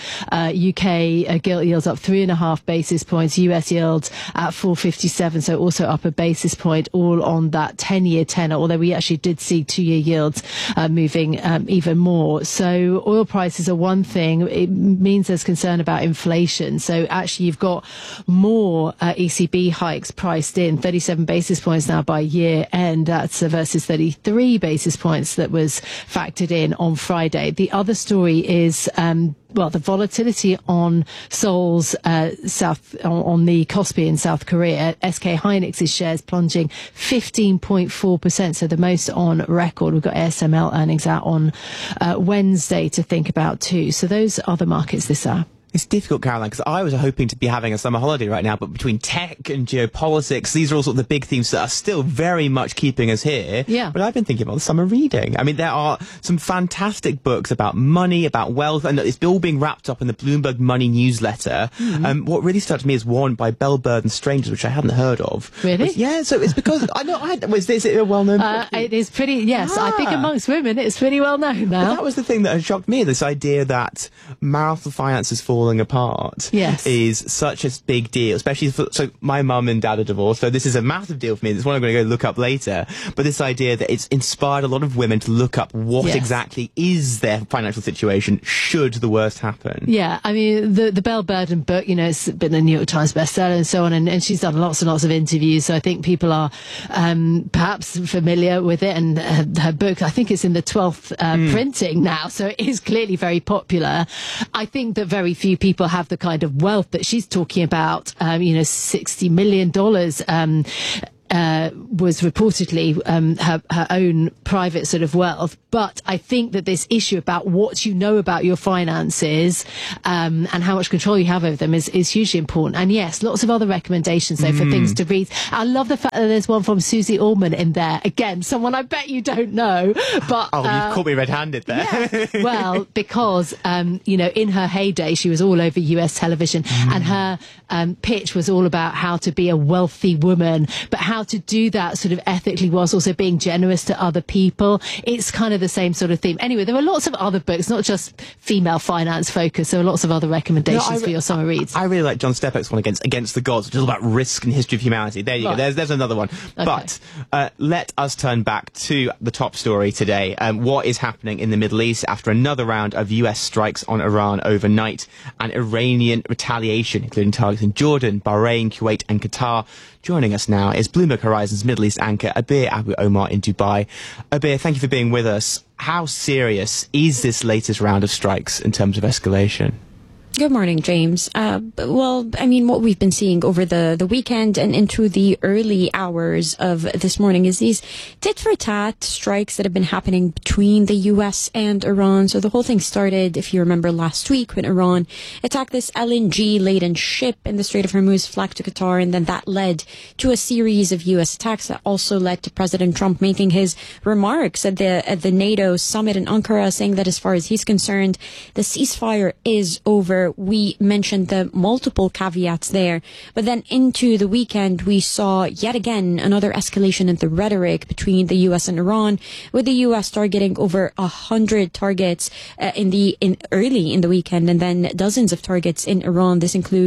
Speaker 6: UK gilt yields up 3.5 basis points, US yields at 4.57, so also up a basis point, all on that 10-year tenor, although we actually did see 2-year yields moving even more. So oil prices are one thing. It means there's concern about inflation. So actually you've got more ECB hikes priced in, 37 basis points now by year end. That's versus 33 basis points that was factored in on Friday. The other story is the volatility on Seoul's on the Kospi in South Korea. SK Hynix's shares plunging 15.4%, so the most on record. We've got ASML earnings out on Wednesday to think about too. So those are the markets this hour.
Speaker 8: It's difficult, Caroline, because I was hoping to be having a summer holiday right now, but between tech and geopolitics, these are all sort of the big themes that are still very much keeping us here.
Speaker 6: Yeah.
Speaker 8: But I've been thinking about the summer reading. I mean, there are some fantastic books about money, about wealth, and it's all being wrapped up in the Bloomberg Money newsletter. What really struck me is one by Bell Bird and Strangers, which I hadn't heard of.
Speaker 6: Really?
Speaker 8: Yeah, so it's because is it a well-known book?
Speaker 6: It is pretty, yes. I think amongst women, it's pretty well known now.
Speaker 8: But that was the thing that had shocked me, this idea that marital finances falling apart is such a big deal, especially so my mum and dad are divorced, so this is a massive deal for me. It's one I'm going to go look up later. But this idea that it's inspired a lot of women to look up what exactly is their financial situation should the worst happen.
Speaker 6: Yeah, I mean, the Belle Burden book, it's been a New York Times bestseller and so on, and she's done lots and lots of interviews, so I think people are perhaps familiar with it, and her book, I think it's in the 12th printing now, so it is clearly very popular. I think that very few people have the kind of wealth that she's talking about. $60 million was reportedly her own private sort of wealth. But I think that this issue about what you know about your finances and how much control you have over them is hugely important. And yes, lots of other recommendations though for things to read. I love the fact that there's one from Susie Orman in there. Again, someone I bet you don't know. But
Speaker 8: you've caught me red-handed there.
Speaker 6: Yeah. Well, because in her heyday, she was all over US television, and her pitch was all about how to be a wealthy woman, but how to do that sort of ethically whilst also being generous to other people. It's kind of the same sort of theme. Anyway, there are lots of other books, not just female finance focused. There are lots of other recommendations for your summer reads.
Speaker 8: I really like John Stepek's one Against the Gods, which is all about risk and history of humanity. There you go. There's another one. Okay. But let us turn back to the top story today. What is happening in the Middle East after another round of US strikes on Iran overnight and Iranian retaliation, including targets in Jordan, Bahrain, Kuwait and Qatar. Joining us now is Bloomberg Horizon's Middle East anchor, Abir Abu Omar in Dubai. Abir, thank you for being with us. How serious is this latest round of strikes in terms of escalation?
Speaker 5: Good morning, James. Well, I mean, what we've been seeing over the weekend and into the early hours of this morning is these tit-for-tat strikes that have been happening between the U.S. and Iran. So the whole thing started, if you remember, last week when Iran attacked this LNG-laden ship in the Strait of Hormuz, flagged to Qatar, and then that led to a series of U.S. attacks that also led to President Trump making his remarks at the NATO summit in Ankara, saying that as far as he's concerned, the ceasefire is over. We mentioned the multiple caveats there, but then into the weekend we saw yet again another escalation in the rhetoric between the U.S. and Iran, with the U.S. targeting over 100 targets early in the weekend, and then dozens of targets in Iran.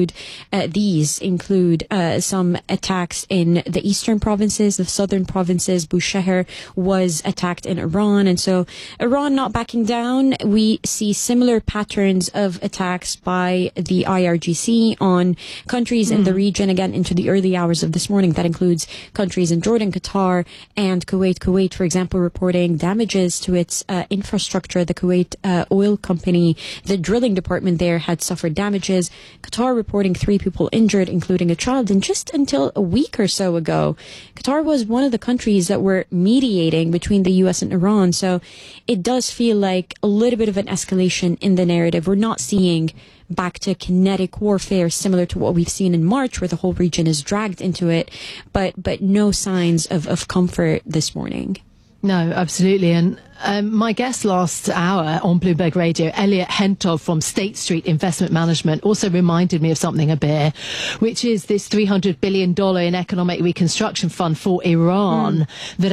Speaker 5: These include some attacks in the eastern provinces, the southern provinces. Bushehr was attacked in Iran, and so Iran not backing down. We see similar patterns of attacks by the IRGC on countries in the region, again, into the early hours of this morning. That includes countries in Jordan, Qatar, and Kuwait. Kuwait, for example, reporting damages to its infrastructure. The Kuwait oil company, the drilling department there, had suffered damages. Qatar reporting 3 people injured, including a child. And just until a week or so ago, Qatar was one of the countries that were mediating between the U.S. and Iran. So it does feel like a little bit of an escalation in the narrative. We're not seeing back to kinetic warfare similar to what we've seen in March, where the whole region is dragged into it, but no signs of comfort this morning.
Speaker 6: No, absolutely. And my guest last hour on Bloomberg Radio, Elliot Hentov from State Street Investment Management, also reminded me of something a bit, which is this $300 billion in economic reconstruction fund for Iran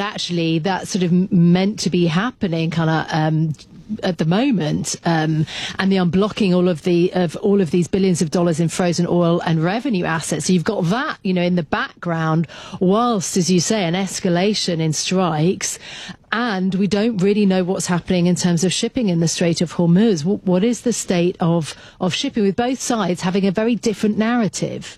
Speaker 6: that sort of meant to be happening kind of at the moment, and the unblocking of all of these billions of dollars in frozen oil and revenue assets. So you've got that, in the background, whilst, as you say, an escalation in strikes, and we don't really know what's happening in terms of shipping in the Strait of Hormuz. What is the state of shipping, with both sides having a very different narrative?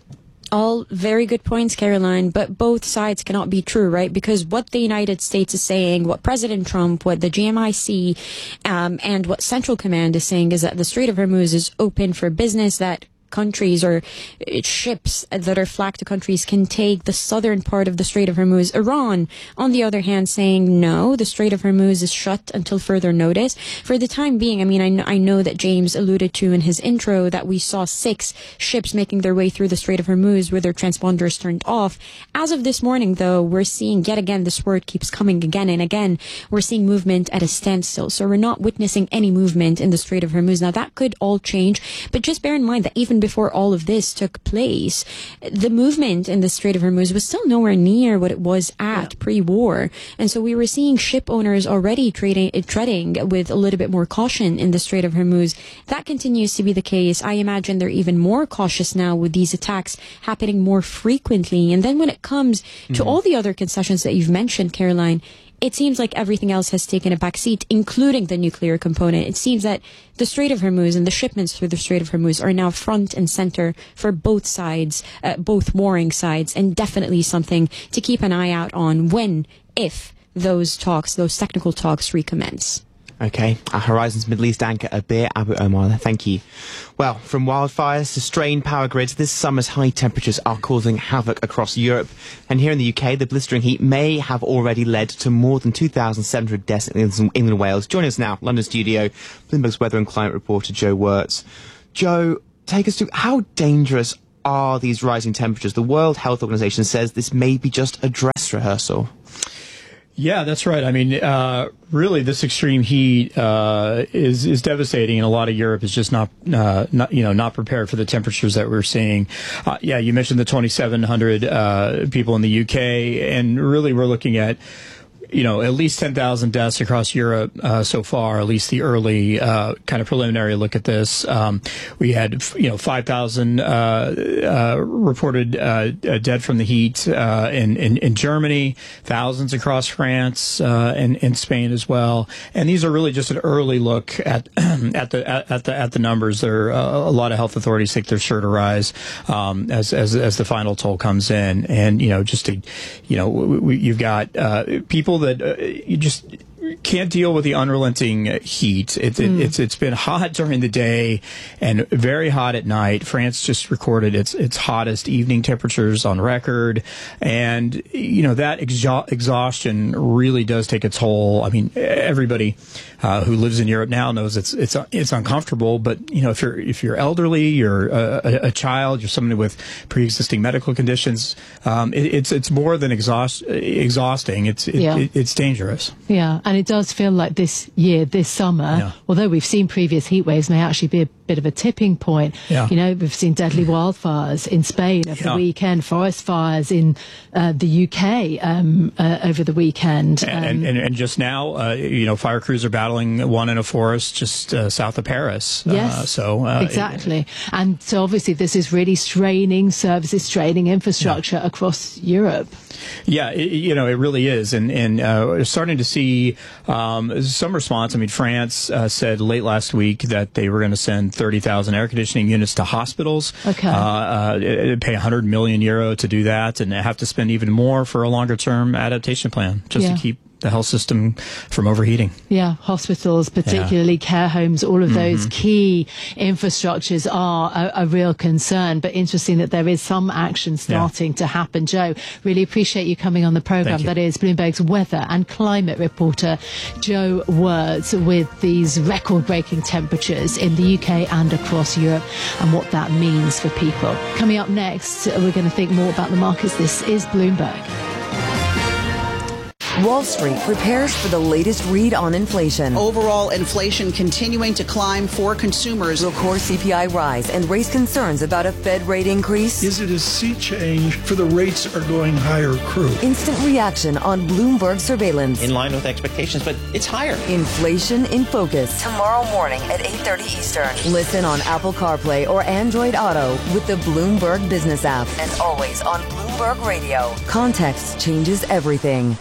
Speaker 5: All very good points, Caroline, but both sides cannot be true, right? Because what the United States is saying, what President Trump, what the GMIC, and what Central Command is saying is that the Strait of Hormuz is open for business, that countries or ships that are flagged to countries can take the southern part of the Strait of Hormuz. Iran, on the other hand, saying no, the Strait of Hormuz is shut until further notice. For the time being, I mean, I know that James alluded to in his intro that we saw 6 ships making their way through the Strait of Hormuz with their transponders turned off. As of this morning, though, we're seeing yet again, this word keeps coming again and again, we're seeing movement at a standstill. So we're not witnessing any movement in the Strait of Hormuz. Now, that could all change, but just bear in mind that even before all of this took place, the movement in the Strait of Hormuz was still nowhere near what it was at pre-war. And so we were seeing ship owners already treading with a little bit more caution in the Strait of Hormuz. That continues to be the case. I imagine they're even more cautious now with these attacks happening more frequently. And then when it comes to all the other concessions that you've mentioned, Caroline, it seems like everything else has taken a back seat, including the nuclear component. It seems that the Strait of Hormuz and the shipments through the Strait of Hormuz are now front and center for both sides, both warring sides, and definitely something to keep an eye out on when, if those technical talks recommence.
Speaker 8: Okay, our Horizons Middle East anchor Abir Abu Omar, thank you. Well, from wildfires to strained power grids, this summer's high temperatures are causing havoc across Europe. And here in the UK, the blistering heat may have already led to more than 2,700 deaths in England and Wales. Joining us now, London studio, Bloomberg's weather and climate reporter Joe Wirtz. Joe, take us through, how dangerous are these rising temperatures? The World Health Organization says this may be just a dress rehearsal.
Speaker 15: Yeah, that's right. I mean, really, this extreme heat is devastating, and a lot of Europe is just not prepared for the temperatures that we're seeing. Yeah, you mentioned the 2,700 people in the UK, and really, we're looking at at least 10,000 deaths across Europe so far, at least the early kind of preliminary look at this. We had, 5,000 reported dead from the heat in Germany, thousands across France and in Spain as well. And these are really just an early look at the numbers. There are a lot of health authorities think they're sure to rise as the final toll comes in. And you've got people that you just can't deal with the unrelenting heat. It's been hot during the day and very hot at night. France just recorded its hottest evening temperatures on record, and that exhaustion really does take a toll. I mean, everybody who lives in Europe now knows it's uncomfortable. But if you're elderly, you're a child, you're someone with pre-existing medical conditions, it's more than exhausting. It's dangerous.
Speaker 6: Yeah, and it does feel like this summer, although we've seen previous heat waves, may actually be a bit of a tipping point. Yeah. We've seen deadly wildfires in Spain over the weekend, forest fires in the UK over the weekend.
Speaker 15: And just now, fire crews are battling one in a forest just south of Paris.
Speaker 6: Yes, exactly. And so obviously this is really straining services, straining infrastructure across Europe.
Speaker 15: Yeah, it really is. And we're starting to see some response. I mean, France said late last week that they were going to send 30,000 air conditioning units to hospitals.
Speaker 6: Okay.
Speaker 15: Pay €100 million to do that, and have to spend even more for a longer term adaptation plan just to keep the health system from overheating.
Speaker 6: Yeah, hospitals, particularly care homes, all of those key infrastructures are a real concern. But interesting that there is some action starting to happen. Joe, really appreciate you coming on the programme. That is Bloomberg's weather and climate reporter, Joe Wirtz, with these record-breaking temperatures in the UK and across Europe and what that means for people. Coming up next, we're going to think more about the markets. This is Bloomberg.
Speaker 16: Wall Street prepares for the latest read on inflation.
Speaker 27: Overall inflation continuing to climb for consumers.
Speaker 16: Will core CPI rise and raise concerns about a Fed rate increase?
Speaker 17: Is it a sea change for the rates are going higher crew?
Speaker 16: Instant reaction on Bloomberg surveillance.
Speaker 18: In line with expectations, but it's higher.
Speaker 16: Inflation in Focus. Tomorrow morning at 8:30 Eastern. Listen on Apple CarPlay or Android Auto with the Bloomberg Business app. And always on Bloomberg Radio. Context changes everything.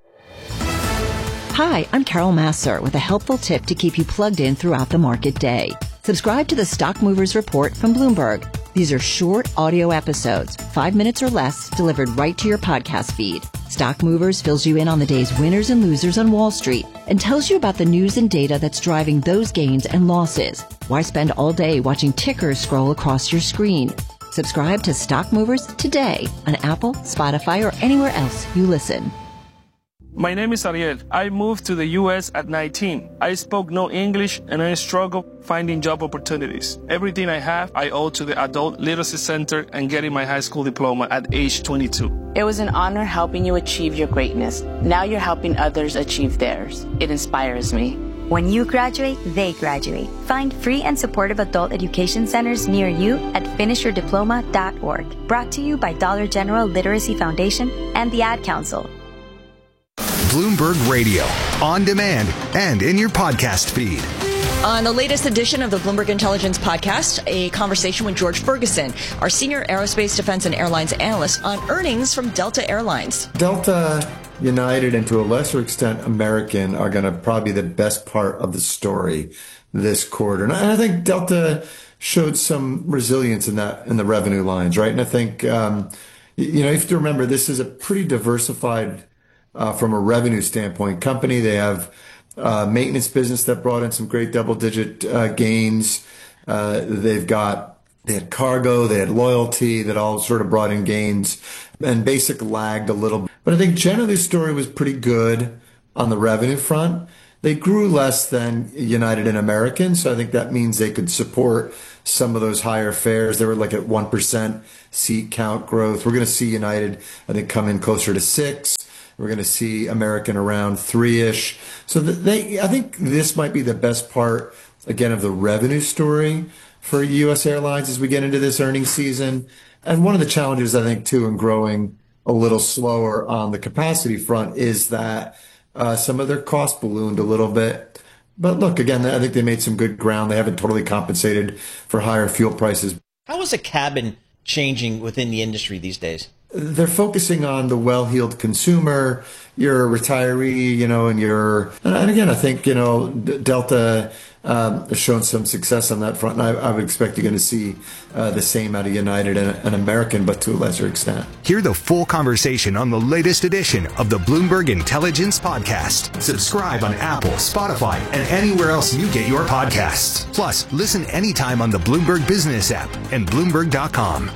Speaker 20: Hi, I'm Carol Massar with a helpful tip to keep you plugged in throughout the market day. Subscribe to the Stock Movers Report from Bloomberg. These are short audio episodes, 5 minutes or less, delivered right to your podcast feed. Stock Movers fills you in on the day's winners and losers on Wall Street and tells you about the news and data that's driving those gains and losses. Why spend all day watching tickers scroll across your screen? Subscribe to Stock Movers today on Apple, Spotify, or anywhere else you listen.
Speaker 2: My name is Ariel. I moved to the U.S. at 19. I spoke no English and I struggled finding job opportunities. Everything I have, I owe to the Adult Literacy Center and getting my high school diploma at age 22.
Speaker 21: It was an honor helping you achieve your greatness. Now you're helping others achieve theirs. It inspires me.
Speaker 22: When you graduate, they graduate. Find free and supportive adult education centers near you at finishyourdiploma.org. Brought to you by Dollar General Literacy Foundation and the Ad Council.
Speaker 11: Bloomberg Radio, on demand and in your podcast feed.
Speaker 23: On the latest edition of the Bloomberg Intelligence Podcast, a conversation with George Ferguson, our senior aerospace, defense, and airlines analyst, on earnings from Delta Airlines.
Speaker 24: Delta, United, and to a lesser extent American are going to probably be the best part of the story this quarter. And I think Delta showed some resilience in the revenue lines, right? And I think, you have to remember this is a pretty diversified from a revenue standpoint company. They have maintenance business that brought in some great double-digit gains. They had cargo, they had loyalty that all sort of brought in gains, and basic lagged a little. But I think generally the story was pretty good on the revenue front. They grew less than United and American, so I think that means they could support some of those higher fares. They were like at 1% seat count growth. We're going to see United, I think, come in closer to 6%. We're going to see American around 3-ish. So I think this might be the best part, again, of the revenue story for U.S. airlines as we get into this earnings season. And one of the challenges, I think, too, in growing a little slower on the capacity front is that some of their costs ballooned a little bit. But look, again, I think they made some good ground. They haven't totally compensated for higher fuel prices.
Speaker 18: How is a cabin changing within the industry these days?
Speaker 24: They're focusing on the well-heeled consumer. You're a retiree, and again, I think, Delta has shown some success on that front. And I would expect you're going to see the same out of United and American, but to a lesser extent.
Speaker 11: Hear the full conversation on the latest edition of the Bloomberg Intelligence Podcast. Subscribe on Apple, Spotify, and anywhere else you get your podcasts. Plus, listen anytime on the Bloomberg Business app and Bloomberg.com.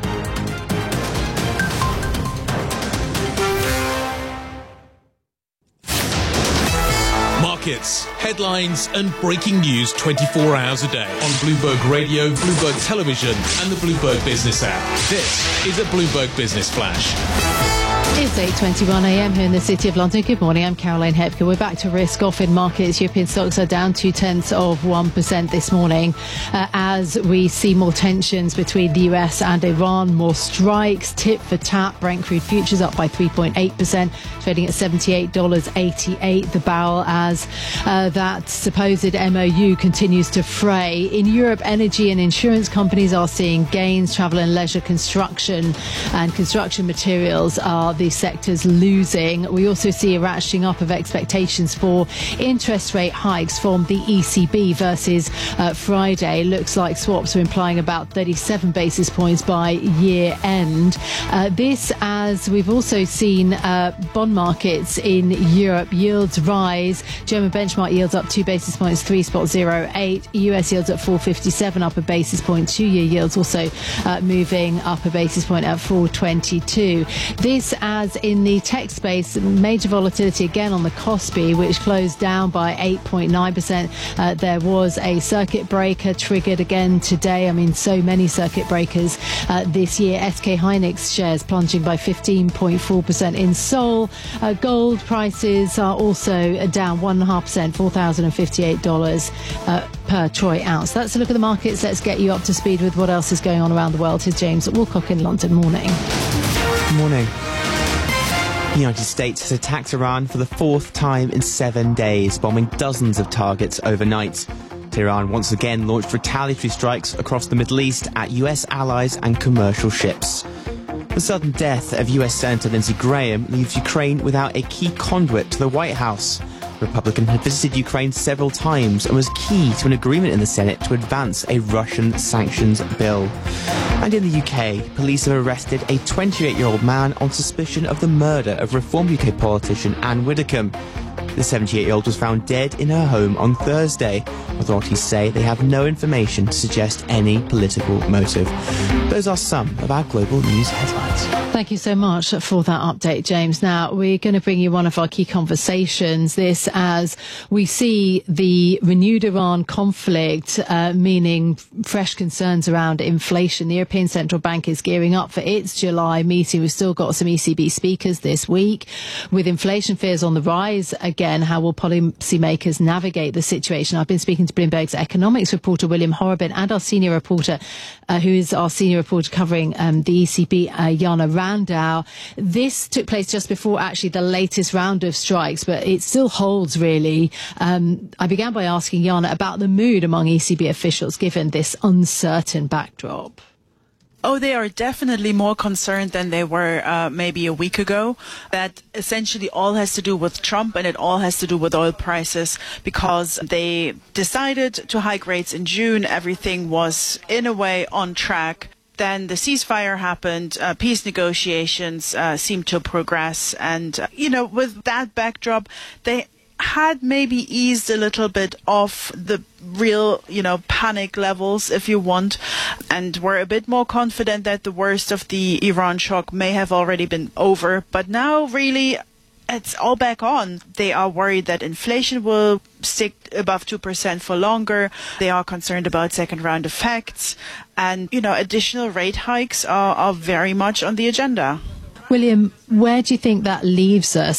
Speaker 19: Markets, headlines, and breaking news 24 hours a day on Bloomberg Radio, Bloomberg Television, and the Bloomberg Business app. This is a Bloomberg Business Flash.
Speaker 6: It's 8:21 a.m. here in the City of London. Good morning, I'm Caroline Hepker. We're back to risk off in markets. European stocks are down 0.2% this morning as we see more tensions between the US and Iran, more strikes, tit for tat. Brent crude futures up by 3.8%, trading at $78.88 the barrel as that supposed MOU continues to fray. In Europe, energy and insurance companies are seeing gains. Travel and leisure, construction and construction materials are the sectors losing. We also see a ratcheting up of expectations for interest rate hikes from the ECB versus Friday. Looks like swaps are implying about 37 basis points by year end. This as we've also seen bond markets in Europe, yields rise. German benchmark yields up 2 basis points, 3.08. US yields at 4.57, up a basis point. 2-year yields also moving up a basis point at 4.22. This as in the tech space, major volatility again on the Kospi, which closed down by 8.9%. There was a circuit breaker triggered again today. I mean, so many circuit breakers this year. SK Hynix shares plunging by 15.4% in Seoul. Gold prices are also down 1.5%, $4,058 per troy ounce. That's a look at the markets. Let's get you up to speed with what else is going on around the world. Here's James Woolcock in London. Morning.
Speaker 8: Good morning. The United States has attacked Iran for the 4th time in 7 days, bombing dozens of targets overnight. Tehran once again launched retaliatory strikes across the Middle East at US allies and commercial ships. The sudden death of US Senator Lindsey Graham leaves Ukraine without a key conduit to the White House. The Republican had visited Ukraine several times and was key to an agreement in the Senate to advance a Russian sanctions bill. And in the UK, police have arrested a 28-year-old man on suspicion of the murder of Reform UK politician Anne Widdecombe. The 78-year-old was found dead in her home on Thursday. Authorities say they have no information to suggest any political motive. Those are some of our global news headlines.
Speaker 6: Thank you so much for that update, James. Now, we're going to bring you one of our key conversations. This as we see the renewed Iran conflict, meaning fresh concerns around inflation. The European Central Bank is gearing up for its July meeting. We've still got some ECB speakers this week. With inflation fears on the rise again, how will policymakers navigate the situation? I've been speaking to Bloomberg's economics reporter, William Horobin, and our senior reporter, who is our senior reporter covering the ECB, Jana Randau. This took place just before actually the latest round of strikes, but it still holds really. I began by asking Jana about the mood among ECB officials given this uncertain backdrop.
Speaker 1: Oh, they are definitely more concerned than they were maybe a week ago. That essentially all has to do with Trump, and it all has to do with oil prices, because they decided to hike rates in June. Everything was in a way on track. Then the ceasefire happened, peace negotiations seemed to progress, and, with that backdrop, they had maybe eased a little bit off the real, panic levels, if you want, and were a bit more confident that the worst of the Iran shock may have already been over. But now, really, it's all back on. They are worried that inflation will stick above 2% for longer. They are concerned about second round effects. And, additional rate hikes are very much on the agenda.
Speaker 6: William, where do you think that leaves us